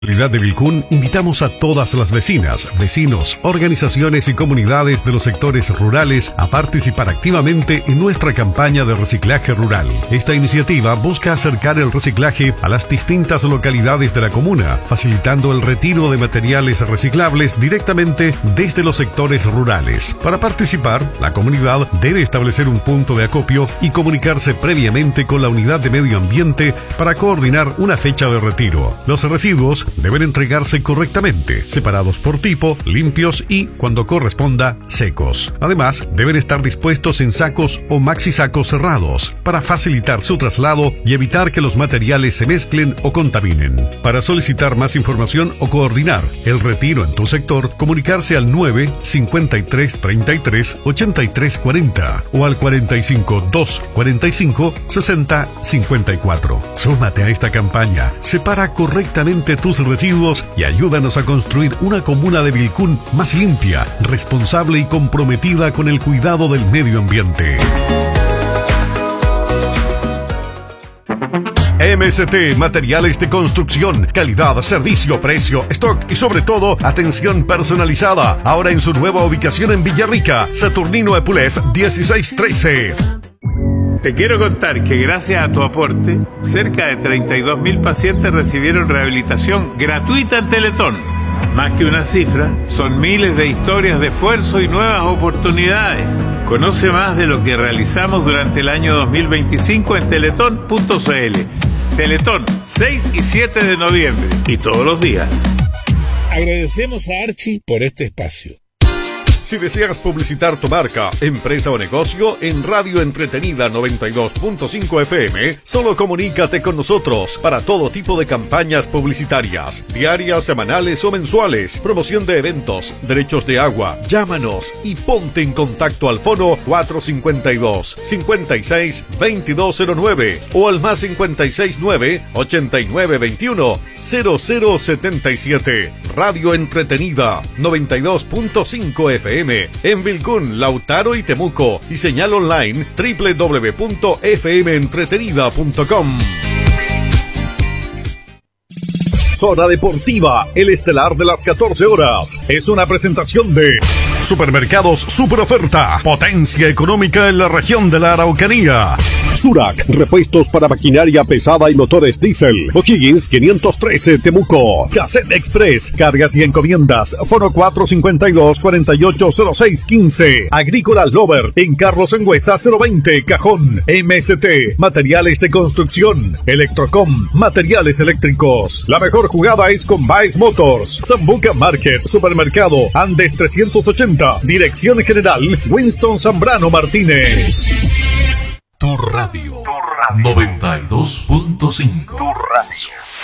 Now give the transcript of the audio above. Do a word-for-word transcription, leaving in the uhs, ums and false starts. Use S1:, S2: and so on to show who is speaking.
S1: De Vilcún, invitamos a todas las vecinas, vecinos, organizaciones y comunidades de los sectores rurales a participar activamente en nuestra campaña de reciclaje rural. Esta iniciativa busca acercar el reciclaje a las distintas localidades de la comuna, facilitando el retiro de materiales reciclables directamente desde los sectores rurales. Para participar, la comunidad debe establecer un punto de acopio y comunicarse previamente con la unidad de medio ambiente para coordinar una fecha de retiro. Los residuos deben entregarse correctamente, separados por tipo, limpios y, cuando corresponda, secos. Además, deben estar dispuestos en sacos o maxisacos cerrados para facilitar su traslado y evitar que los materiales se mezclen o contaminen. Para solicitar más información o coordinar el retiro en tu sector, comunicarse al nueve cincuenta y tres treinta y tres ochenta y tres cuarenta o al cuarenta y cinco dos cuarenta y cinco sesenta cincuenta y cuatro. Súmate a esta campaña, separa correctamente tus residuos y ayúdanos a construir una comuna de Vilcún más limpia, responsable y comprometida con el cuidado del medio ambiente. M S T Materiales de Construcción, calidad, servicio, precio, stock y sobre todo atención personalizada. Ahora en su nueva ubicación en Villarrica, Saturnino Epulef dieciséis trece.
S2: Te quiero contar que gracias a tu aporte, cerca de treinta y dos mil pacientes recibieron rehabilitación gratuita en Teletón. Más que una cifra, son miles de historias de esfuerzo y nuevas oportunidades. Conoce más de lo que realizamos durante el año dos mil veinticinco en teletón punto c l. Teletón, seis y siete de noviembre. Y todos los días.
S3: Agradecemos a Archie por este espacio.
S1: Si deseas publicitar tu marca, empresa o negocio en Radio Entretenida noventa y dos punto cinco F M, solo comunícate con nosotros para todo tipo de campañas publicitarias, diarias, semanales o mensuales, promoción de eventos, derechos de agua. Llámanos y ponte en contacto al fono cuatro cinco dos, cinco seis, veintidós cero nueve o al más cincuenta y seis nueve, ochenta y nueve veintiuno, cero cero setenta y siete. Radio Entretenida noventa y dos punto cinco F M en Vilcún, Lautaro y Temuco y señal online doble u doble u doble u punto f m entretenida punto com. Zona Deportiva, el estelar de las catorce horas. Es una presentación de Supermercados Super Oferta, potencia económica en la región de la Araucanía. Surac, repuestos para maquinaria pesada y motores diésel. O'Higgins quinientos trece, Temuco. Cassette Express, cargas y encomiendas. Fono cuatro cincuenta y dos, cuarenta y ocho, cero seis quince. Agrícola Lover, en Carlos Engüesa cero veinte, Cajón. M S T, materiales de construcción. Electrocom, materiales eléctricos. La mejor jugada es con Baez Motors. Zambuca Market, Supermercado Andes trescientos ochenta. Dirección General Winston Zambrano Martínez.
S4: Tu radio, tu radio. noventa y dos punto cinco. Tu radio.